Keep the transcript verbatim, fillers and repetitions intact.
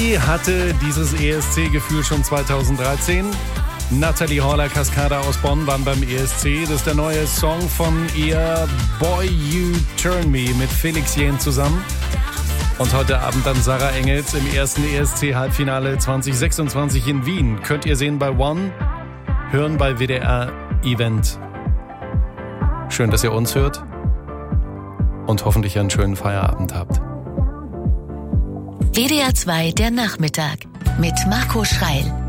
Sie hatte dieses E S C-Gefühl schon zweitausenddreizehn. Natalie Horler-Cascada aus Bonn waren beim E S C. Das ist der neue Song von ihr, Boy You Turn Me, mit Felix Jähn zusammen. Und heute Abend dann Sarah Engels im ersten E S C-Halbfinale zwanzig sechsundzwanzig in Wien. Könnt ihr sehen bei One, hören bei W D R Event. Schön, dass ihr uns hört und hoffentlich einen schönen Feierabend habt. W D R zwei, der Nachmittag mit Marco Schreil.